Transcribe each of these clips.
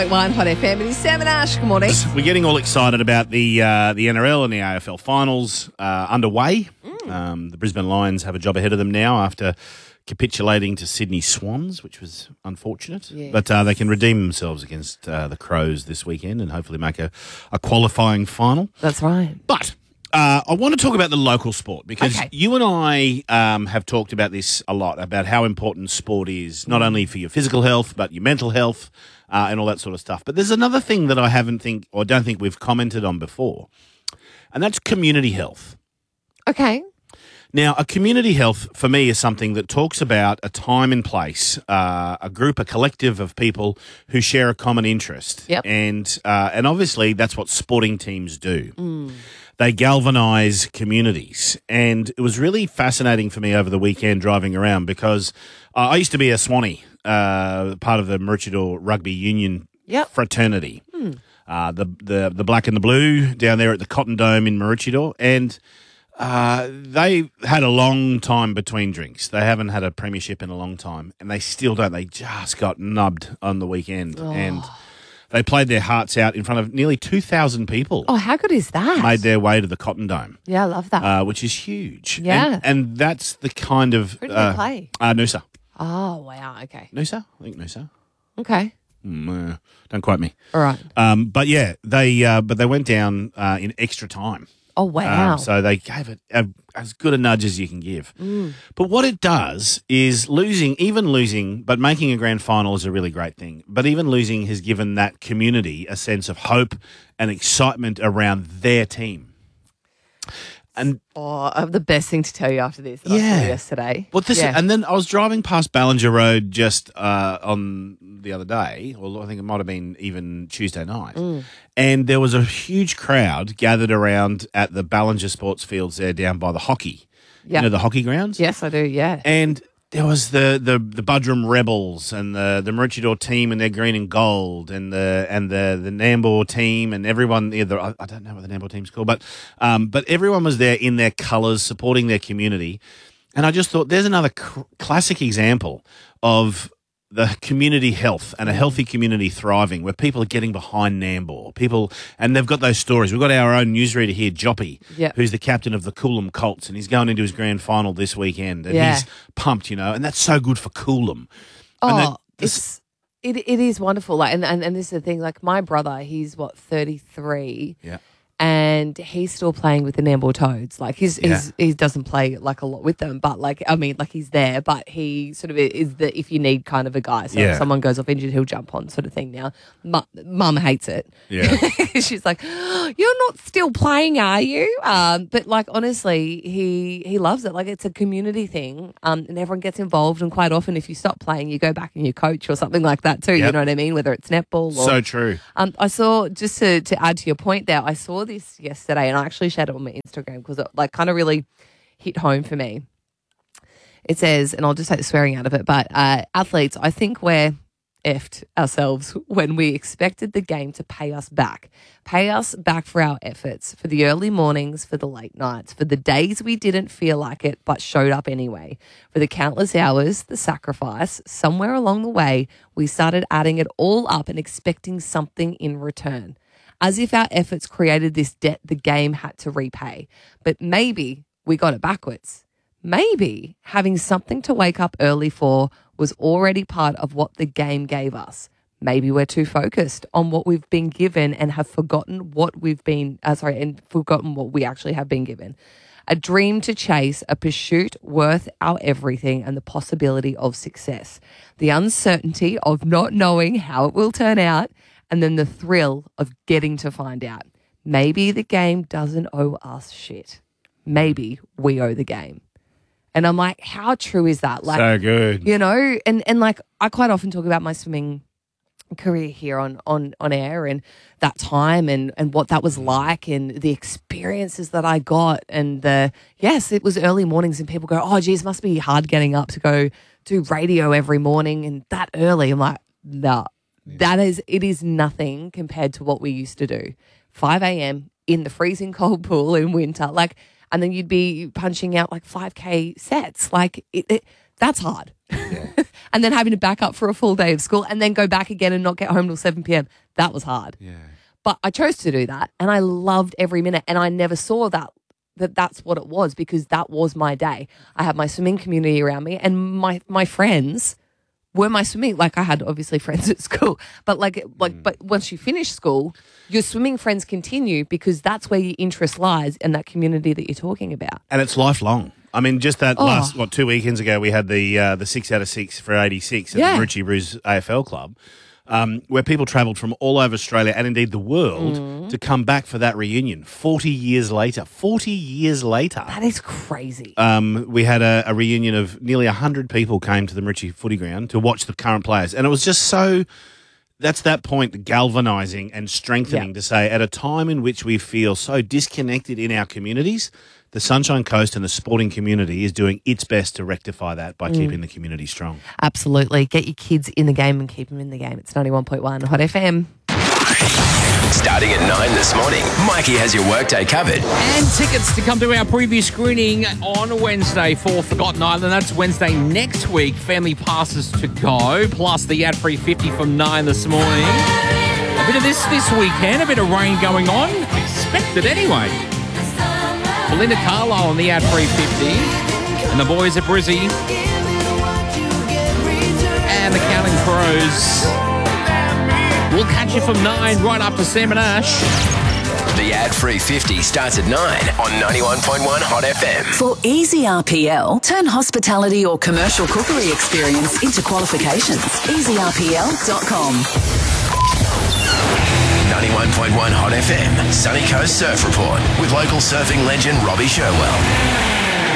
One Hot FM, it is Sam and Ash. Good morning. We're getting all excited about the NRL and the AFL finals underway. The Brisbane Lions have a job ahead of them now after capitulating to Sydney Swans, which was unfortunate. Yes. But they can redeem themselves against the Crows this weekend and hopefully make a qualifying final. That's right. But I want to talk about the local sport because you and I have talked about this a lot, about how important sport is, not only for your physical health, but your mental health and all that sort of stuff. But there's another thing that I don't think we've commented on before, and that's community health. Okay. Now, a community health for me is something that talks about a time and place, a group, a collective of people who share a common interest. Yep. And obviously that's what sporting teams do. They galvanise communities. And it was really fascinating for me over the weekend driving around because I used to be a Swanee, part of the Maroochydore Rugby Union fraternity. The black and the blue down there at the Cotton Dome in Maroochydore. And they had a long time between drinks. They haven't had a premiership in a long time, and they still don't. They just got nubbed on the weekend, and they played their hearts out in front of nearly 2,000 people. Oh, how good is that? Made their way to the Cotton Dome. Yeah, I love that. Which is huge. Yeah. And that's the kind of... Who did they play? Noosa. Oh, wow. Okay. Noosa? I think Noosa. Okay. Don't quote me. All right. But yeah, they went down in extra time. Oh, wow. So they gave it as good a nudge as you can give. But what it does is losing, but making a grand final is a really great thing. But even losing has given that community a sense of hope and excitement around their team. And I have the best thing to tell you after this that I saw yesterday. Well, and then I was driving past Ballinger Road just on the other day, or I think it might have been even Tuesday night, and there was a huge crowd gathered around at the Ballinger Sports Fields there down by the hockey. Yeah. You know, the hockey grounds? Yes, I do, yeah. And there was the Budrum Rebels and the Maroochydore team in their green and gold and the Nambour team and everyone. I don't know what the Nambour team's called, but everyone was there in their colours supporting their community. And I just thought there's another classic example of the community health and a healthy community thriving where people are getting behind Nambour. And they've got those stories. We've got our own newsreader here, Joppy, who's the captain of the Coolum Colts, and he's going into his grand final this weekend. And he's pumped, and that's so good for Coolum. Oh, it is wonderful. Like, and this is the thing, like my brother, he's 33. Yeah. And he's still playing with the Nambour Toads. Like he doesn't play like a lot with them, but he's there. But he sort of is the if you need kind of a guy. So if someone goes off injured, he'll jump on sort of thing. Now, Mum hates it. Yeah, she's like, "You're not still playing, are you?" But like honestly, he loves it. Like it's a community thing, and everyone gets involved. And quite often, if you stop playing, you go back and you coach or something like that too. Yep. You know what I mean? Whether it's netball or so true. I saw just to add to your point there. I saw this yesterday and I actually shared it on my Instagram because it like kind of really hit home for me. It says, and I'll just take the swearing out of it, but athletes, I think we're effed ourselves when we expected the game to pay us back for our efforts, for the early mornings, for the late nights, for the days we didn't feel like it but showed up anyway, for the countless hours, the sacrifice. Somewhere along the way, we started adding it all up and expecting something in return. As if our efforts created this debt the game had to repay. But maybe we got it backwards. Maybe having something to wake up early for was already part of what the game gave us. Maybe we're too focused on what we've been given and have forgotten what we actually have been given. A dream to chase, a pursuit worth our everything, and the possibility of success. The uncertainty of not knowing how it will turn out, and then the thrill of getting to find out. Maybe the game doesn't owe us shit. Maybe we owe the game. And I'm like, how true is that? Like, so good. And like I quite often talk about my swimming career here on air and that time and what that was like and the experiences that I got and it was early mornings and people go, oh geez, it must be hard getting up to go do radio every morning and that early. I'm like, no. It is nothing compared to what we used to do. 5 a.m. in the freezing cold pool in winter, and then you'd be punching out 5K sets. That's hard. Yeah. and then having to back up for a full day of school and then go back again and not get home till 7 p.m. That was hard. Yeah. But I chose to do that and I loved every minute, and I never saw that's what it was, because that was my day. I had my swimming community around me, and my friends were my swimming. Like, I had obviously friends at school, but but once you finish school, your swimming friends continue, because that's where your interest lies in that community that you're talking about. And it's lifelong. I mean, just that last 2 weekends ago, we had the 6 out of 6 for 86 at the Marucci Roos AFL Club. Where people travelled from all over Australia and indeed the world to come back for that reunion 40 years later. 40 years later. That is crazy. We had a reunion of nearly 100 people came to the Marucci footy ground to watch the current players. And it was just so... That's that point, galvanising and strengthening to say, at a time in which we feel so disconnected in our communities, the Sunshine Coast and the sporting community is doing its best to rectify that by keeping the community strong. Absolutely. Get your kids in the game and keep them in the game. It's 91.1 Hot FM. Starting at 9 this morning, Mikey has your workday covered. And tickets to come to our preview screening on Wednesday for Forgotten Island. That's Wednesday next week. Family passes to go, plus the ad-free 50 from 9 this morning. A bit of this weekend, a bit of rain going on. Expected anyway. Belinda Carlisle on the ad-free 50. And the boys at Brizzy. And the Counting Crows. We'll catch you from 9 right up to Sam and Ash. The ad-free 50 starts at 9 on 91.1 Hot FM. For easy RPL, turn hospitality or commercial cookery experience into qualifications. EasyRPL.com. 91.1 Hot FM, Sunny Coast Surf Report with local surfing legend Robbie Sherwell.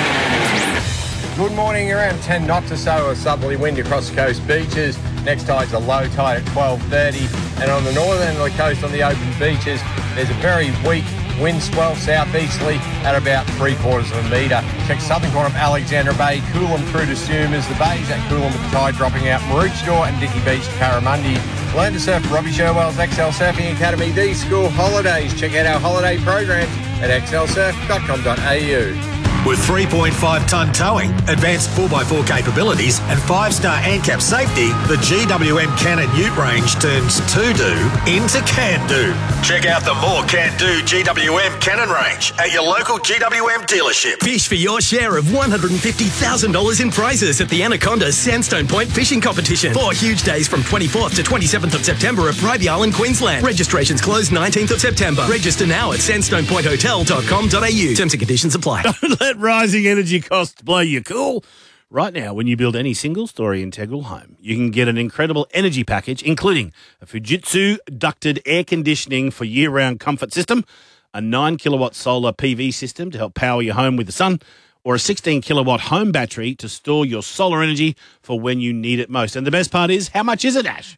Good morning. Around 10 knots or so, a southerly wind across the coast beaches. Next tide's a low tide at 12:30. And on the northern end of the coast on the open beaches, there's a very weak wind swell southeasterly at about 3/4 of a metre. Check southern corner of Alexandra Bay, Coolum through to Sumas. The bay's at Coolum with the tide dropping out. Maroochydore and Dickey Beach to Barramundi. Learn to surf Robbie Sherwell's XL Surfing Academy. These school holidays. Check out our holiday programs at xlsurf.com.au. With 3.5-tonne towing, advanced 4x4 capabilities and 5-star ANCAP safety, the GWM Cannon Ute range turns to-do into can-do. Check out the more can-do GWM Cannon range at your local GWM dealership. Fish for your share of $150,000 in prizes at the Anaconda Sandstone Point Fishing Competition. 4 huge days from 24th to 27th of September at Bribie Island, Queensland. Registrations close 19th of September. Register now at sandstonepointhotel.com.au. Terms and conditions apply. Don't let rising energy costs blow you cool. Right now, when you build any single-story integral home, you can get an incredible energy package, including a Fujitsu ducted air conditioning for year-round comfort system, a 9-kilowatt solar PV system to help power your home with the sun, or a 16-kilowatt home battery to store your solar energy for when you need it most. And the best part is, how much is it, Ash?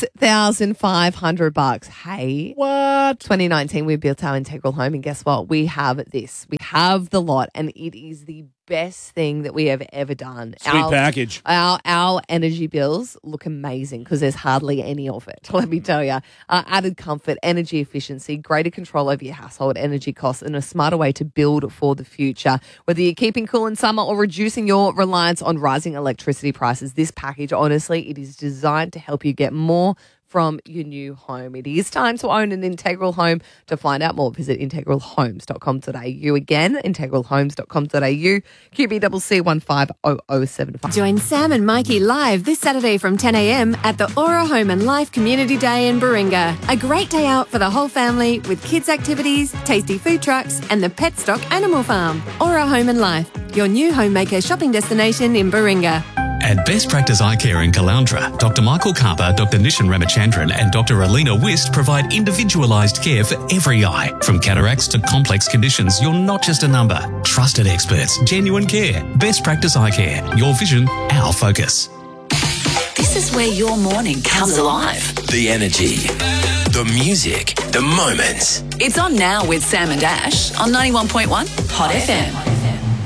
$6,500. Hey. What? 2019, we built our integral home, and guess what? We have this. We have the lot, and it is the best thing that we have ever done. Sweet package. Our energy bills look amazing because there's hardly any of it, let me tell you. Added comfort, energy efficiency, greater control over your household energy costs, and a smarter way to build for the future. Whether you're keeping cool in summer or reducing your reliance on rising electricity prices, this package, honestly, it is designed to help you get more from your new home. It is time to own an integral home. To find out more, visit integralhomes.com.au. Again, integralhomes.com.au, QBCC 150075. Join Sam and Mikey live this Saturday from 10 a.m. at the Aura Home and Life Community Day in Baringa. A great day out for the whole family with kids' activities, tasty food trucks, and the Petstock Animal Farm. Aura Home and Life, your new homemaker shopping destination in Baringa. At Best Practice Eye Care in Caloundra, Dr. Michael Carper, Dr. Nishan Ramachandran and Dr. Alina Wist provide individualised care for every eye. From cataracts to complex conditions, you're not just a number. Trusted experts, genuine care. Best Practice Eye Care. Your vision, our focus. This is where your morning comes alive. The energy, the music, the moments. It's on now with Sam and Ash on 91.1 Hot FM.